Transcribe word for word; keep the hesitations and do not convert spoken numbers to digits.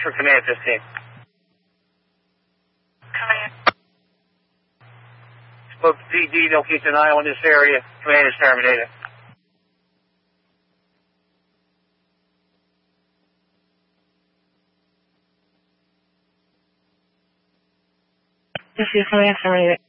for Command fifteen. Command. Spoke to P D, don't keep an eye on this area. Command is terminated. This is Command terminated.